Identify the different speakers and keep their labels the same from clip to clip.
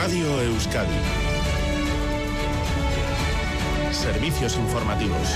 Speaker 1: Radio Euskadi. Servicios informativos.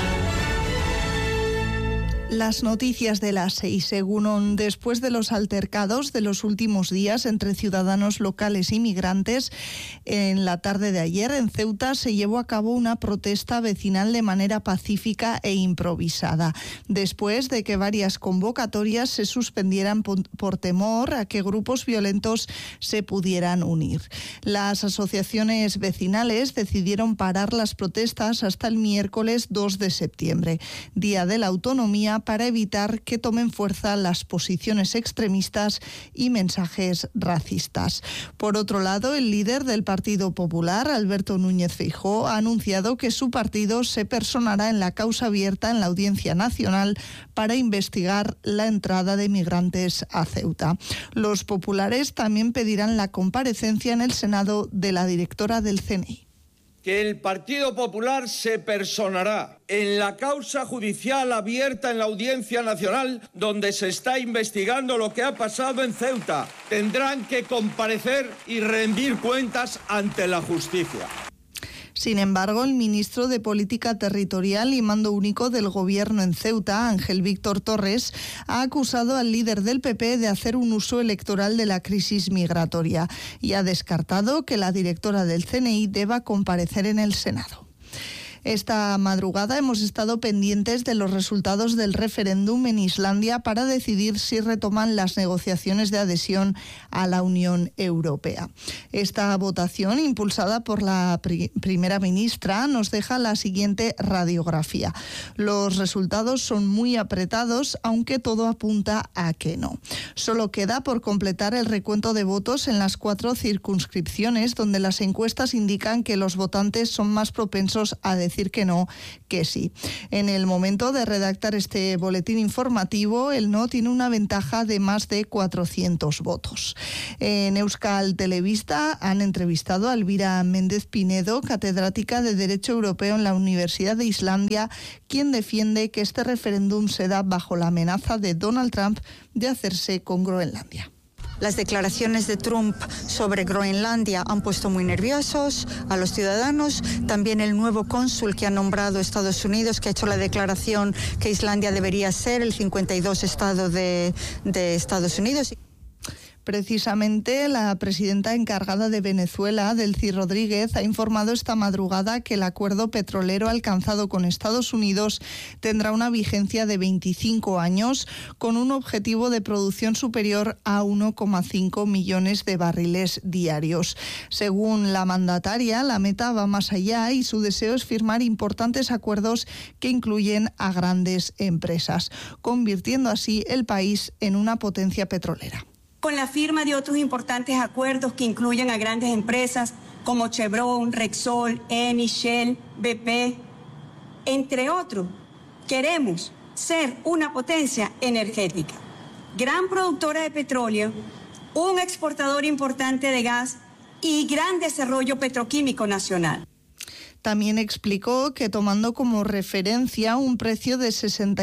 Speaker 2: Las noticias de las 6. Egunon. Después de los altercados de los últimos días entre ciudadanos locales y migrantes, en la tarde de ayer en Ceuta se llevó a cabo una protesta vecinal de manera pacífica e improvisada, después de que varias convocatorias se suspendieran por temor a que grupos violentos se pudieran unir. Las asociaciones vecinales decidieron parar las protestas hasta el miércoles 2 de septiembre, Día de la Autonomía, para evitar que tomen fuerza las posiciones extremistas y mensajes racistas. Por otro lado, el líder del Partido Popular, Alberto Núñez Feijóo, ha anunciado que su partido se personará en la causa abierta en la Audiencia Nacional para investigar la entrada de migrantes a Ceuta. Los populares también pedirán la comparecencia en el Senado de la directora del CNI.
Speaker 3: Que el Partido Popular se personará en la causa judicial abierta en la Audiencia Nacional, donde se está investigando lo que ha pasado en Ceuta. Tendrán que comparecer y rendir cuentas ante la justicia.
Speaker 2: Sin embargo, el ministro de Política Territorial y Mando Único del Gobierno en Ceuta, Ángel Víctor Torres, ha acusado al líder del PP de hacer un uso electoral de la crisis migratoria y ha descartado que la directora del CNI deba comparecer en el Senado. Esta madrugada hemos estado pendientes de los resultados del referéndum en Islandia para decidir si retoman las negociaciones de adhesión a la Unión Europea. Esta votación, impulsada por la primera ministra, nos deja la siguiente radiografía. Los resultados son muy apretados, aunque todo apunta a que no. Solo queda por completar el recuento de votos en las 4 circunscripciones, donde las encuestas indican que los votantes son más propensos a decir que no que sí. En el momento de redactar este boletín informativo, el no tiene una ventaja de más de 400 votos. En Euskal Telebista han entrevistado a Elvira Méndez Pinedo, catedrática de Derecho Europeo en la Universidad de Islandia, quien defiende que este referéndum se da bajo la amenaza de Donald Trump de hacerse con Groenlandia.
Speaker 4: Las declaraciones de Trump sobre Groenlandia han puesto muy nerviosos a los ciudadanos. También el nuevo cónsul que ha nombrado Estados Unidos, que ha hecho la declaración que Islandia debería ser el 52 estado de Estados Unidos.
Speaker 2: Precisamente la presidenta encargada de Venezuela, Delcy Rodríguez, ha informado esta madrugada que el acuerdo petrolero alcanzado con Estados Unidos tendrá una vigencia de 25 años con un objetivo de producción superior a 1,5 millones de barriles diarios. Según la mandataria, la meta va más allá y su deseo es firmar importantes acuerdos que incluyen a grandes empresas, convirtiendo así el país en una potencia petrolera.
Speaker 5: Con la firma de otros importantes acuerdos que incluyen a grandes empresas como Chevron, Repsol, Eni, Shell, BP, entre otros, queremos ser una potencia energética, gran productora de petróleo, un exportador importante de gas y gran desarrollo petroquímico nacional.
Speaker 2: También explicó que tomando como referencia un precio de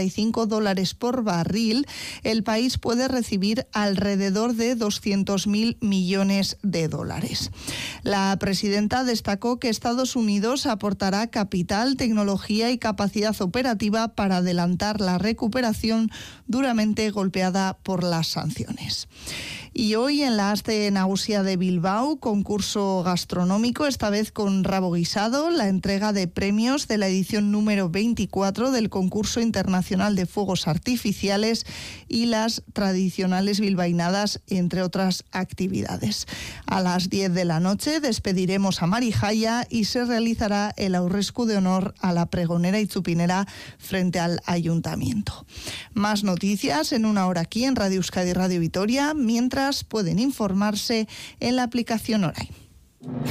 Speaker 2: $65 por barril, el país puede recibir alrededor de 200.000 millones de dólares. La presidenta destacó que Estados Unidos aportará capital, tecnología y capacidad operativa para adelantar la recuperación duramente golpeada por las sanciones. Y hoy en la Aste Nagusia de Bilbao, concurso gastronómico, esta vez con rabo guisado, la entrega de premios de la edición número 24 del concurso internacional de fuegos artificiales y las tradicionales bilbainadas, entre otras actividades. A las 10 de la noche despediremos a Marijaya y se realizará el aurrescu de honor a la pregonera itzupinera frente al ayuntamiento. Más noticias en una hora aquí en Radio Euskadi y Radio Vitoria, mientras pueden informarse en la aplicación Orain.